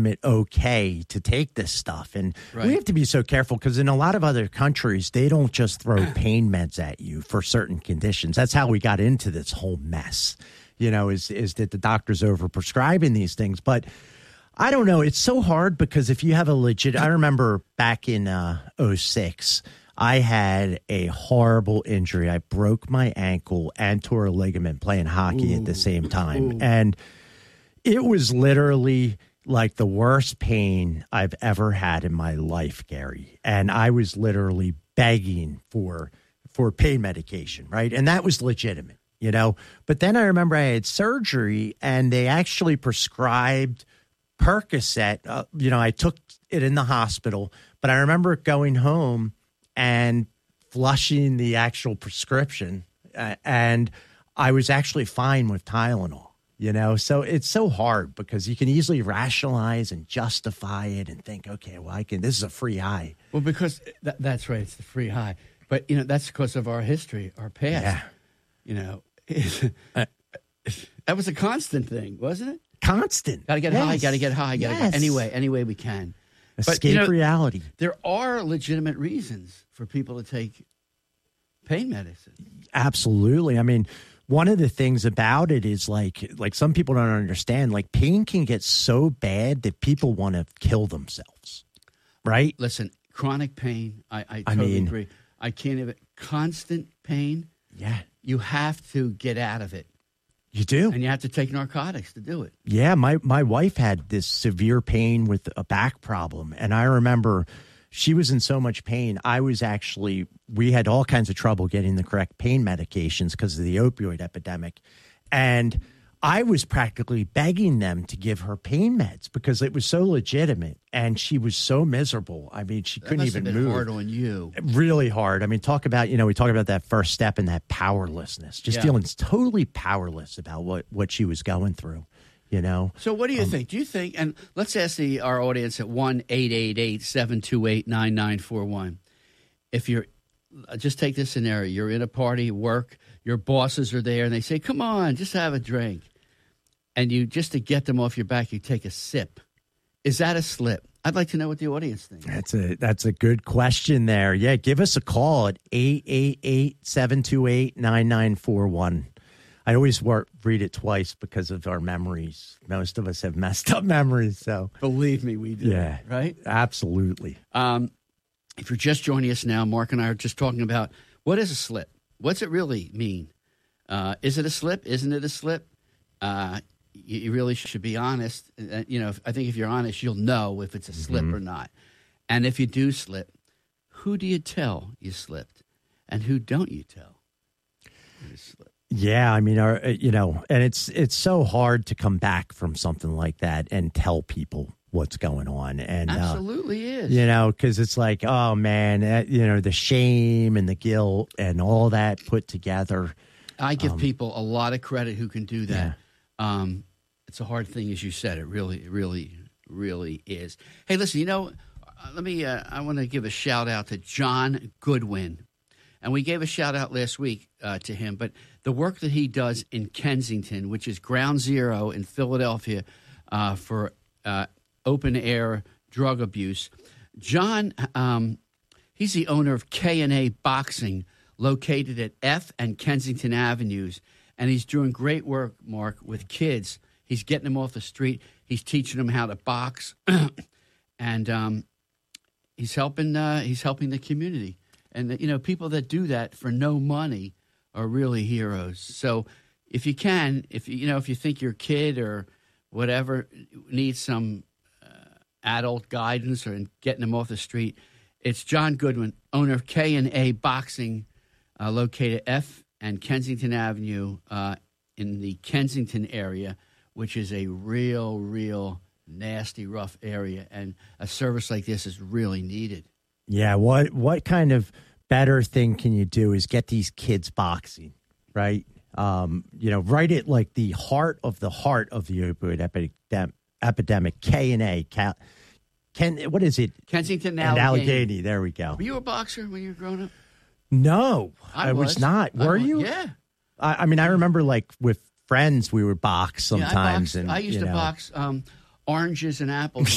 legitimate okay to take this stuff. And we have to be so careful because in a lot of other countries, they don't just throw pain meds at you for certain conditions. That's how we got into this whole mess, is that the doctors overprescribing these things. But I don't know. It's so hard because if you have a legit, I remember back in 2006, I had a horrible injury. I broke my ankle and tore a ligament playing hockey at the same time. And it was literally like the worst pain I've ever had in my life, Gary. And I was literally begging for pain medication, right? And that was legitimate, But then I remember I had surgery and they actually prescribed Percocet. I took it in the hospital, but I remember going home and flushing the actual prescription, and I was actually fine with Tylenol. So it's so hard because you can easily rationalize and justify it and think, okay, well, this is a free high. Well, because that's right, it's the free high. But that's because of our history, our past. Yeah. That was a constant thing, wasn't it? Constant. Got to get high, got to get high, got to get any way we can. Escape reality. There are legitimate reasons for people to take pain medicine. Absolutely. I mean, one of the things about it is like some people don't understand, like pain can get so bad that people want to kill themselves, right? Listen, chronic pain, I totally agree. I can't even, constant pain. Yeah. You have to get out of it. You do. And you have to take narcotics to do it. Yeah, my wife had this severe pain with a back problem. And I remember she was in so much pain. We had all kinds of trouble getting the correct pain medications because of the opioid epidemic. And I was practically begging them to give her pain meds because it was so legitimate. And she was so miserable. I mean, she couldn't even move. That must have been hard on you. Really hard. I mean, we talk about that first step and that powerlessness, just feeling totally powerless about what she was going through, So what do you think? Do you think, and let's ask our audience at 1-888-728-9941. If you're, just take this scenario. You're in a party, work, your bosses are there, and they say, come on, just have a drink. And you, just to get them off your back, you take a sip. Is that a slip? I'd like to know what the audience thinks. That's a good question there. Yeah, give us a call at 888-728-9941. I always read it twice because of our memories. Most of us have messed up memories. So believe me, we do. Yeah, right? Absolutely. If you're just joining us now, Mark and I are just talking about what is a slip? What's it really mean? Is it a slip? Isn't it a slip? You really should be honest. I think if you're honest, you'll know if it's a slip or not. And if you do slip, who do you tell you slipped? And who don't you tell you slipped? Yeah, I mean, and it's so hard to come back from something like that and tell people what's going on. And absolutely is. Because it's like, oh, man, the shame and the guilt and all that put together. I give people a lot of credit who can do that. Yeah. It's a hard thing, as you said. It really, really, really is. Hey, listen, I want to give a shout out to John Goodwin. And we gave a shout out last week to him, but the work that he does in Kensington, which is ground zero in Philadelphia for open air drug abuse. John, he's the owner of K&A Boxing, located at F and Kensington Avenues. And he's doing great work, Mark, with kids. He's getting them off the street. He's teaching them how to box. And he's helping the community. And, people that do that for no money are really heroes. So if you can, if you think your kid or whatever needs some adult guidance or in getting them off the street, it's John Goodwin, owner of K&A Boxing, located F and Kensington Avenue in the Kensington area, which is a real nasty, rough area. And a service like this is really needed. Yeah, what kind of better thing can you do is get these kids boxing, right? Right at like the heart of the opioid epidemic, K&A. What is it? Kensington and Allegheny. There we go. Were you a boxer when you were growing up? No, I was not. Were you? Yeah. I remember like with friends we would box sometimes. I used to box oranges and apples